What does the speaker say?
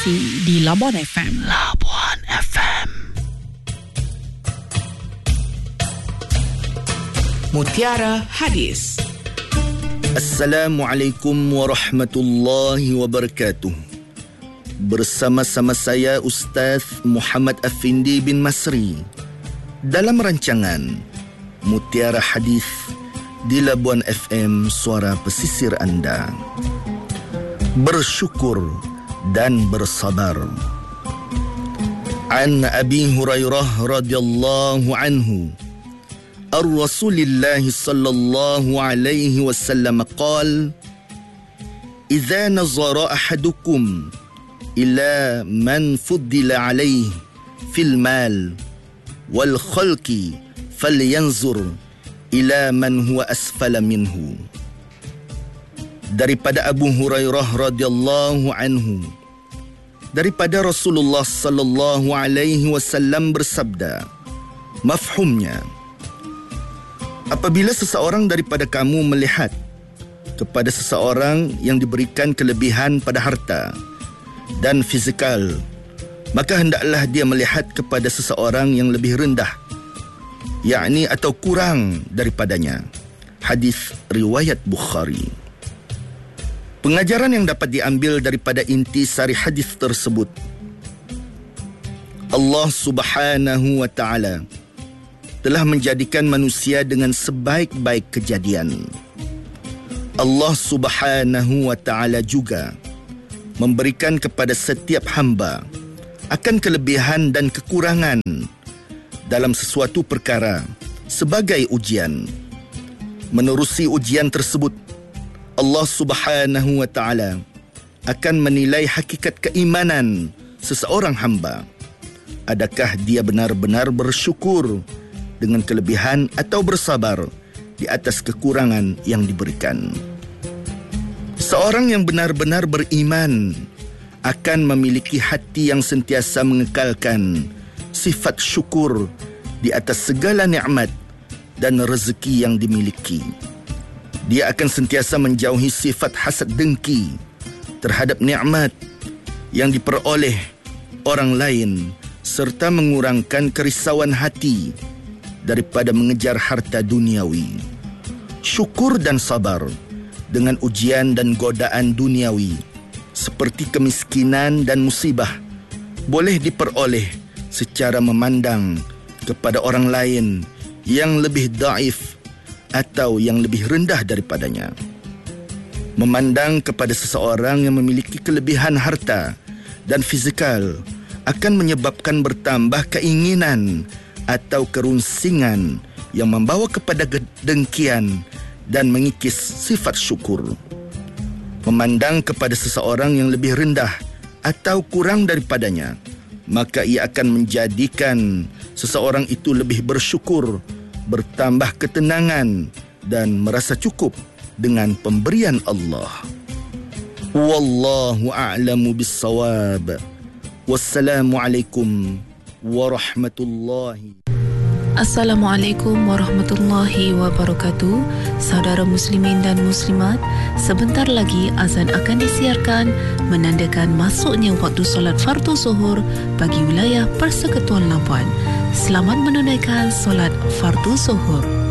Inspirasi di Labuan FM. Labuan FM. Mutiara Hadis. Assalamualaikum warahmatullahi wabarakatuh. Bersama-sama saya Ustaz Muhammad Afindi bin Masri dalam rancangan Mutiara Hadis di Labuan FM, suara pesisir anda. Bersyukur dan bersabar. An Abi Hurairah radhiyallahu anhu Ar-Rasulillah sallallahu alaihi wasallam qala: "Idza nazara ahadukum ila man fuddila alaihi fil mal wal khalqi falyanzur ila man huwa asfala minhu." Daripada Abu Hurairah radhiyallahu anhu, daripada Rasulullah sallallahu alaihi wasallam bersabda, mafhumnya, apabila seseorang daripada kamu melihat kepada seseorang yang diberikan kelebihan pada harta dan fizikal, maka hendaklah dia melihat kepada seseorang yang lebih rendah, yakni atau kurang daripadanya. Hadis riwayat Bukhari. Pengajaran yang dapat diambil daripada inti sari hadis tersebut, Allah Subhanahu wa ta'ala telah menjadikan manusia dengan sebaik-baik kejadian. Allah Subhanahu wa ta'ala juga memberikan kepada setiap hamba akan kelebihan dan kekurangan dalam sesuatu perkara sebagai ujian. Menerusi ujian tersebut, Allah Subhanahu wa ta'ala akan menilai hakikat keimanan seseorang hamba. Adakah dia benar-benar bersyukur dengan kelebihan atau bersabar di atas kekurangan yang diberikan. Seorang yang benar-benar beriman akan memiliki hati yang sentiasa mengekalkan sifat syukur di atas segala nikmat dan rezeki yang dimiliki. Dia akan sentiasa menjauhi sifat hasad dengki terhadap nikmat yang diperoleh orang lain serta mengurangkan kerisauan hati daripada mengejar harta duniawi. Syukur dan sabar dengan ujian dan godaan duniawi seperti kemiskinan dan musibah boleh diperoleh secara memandang kepada orang lain yang lebih daif atau yang lebih rendah daripadanya. Memandang kepada seseorang yang memiliki kelebihan harta dan fizikal akan menyebabkan bertambah keinginan atau kerunsingan yang membawa kepada dengkian dan mengikis sifat syukur. Memandang kepada seseorang yang lebih rendah atau kurang daripadanya, maka ia akan menjadikan seseorang itu lebih bersyukur, bertambah ketenangan dan merasa cukup dengan pemberian Allah. Wallahu a'lamu bis-shawab. Wassalamualaikum warahmatullahi. Assalamualaikum warahmatullahi wabarakatuh. Saudara muslimin dan muslimat, sebentar lagi azan akan disiarkan menandakan masuknya waktu solat fardu zuhur bagi wilayah Persekutuan Labuan. Selamat menunaikan solat fardu zuhur.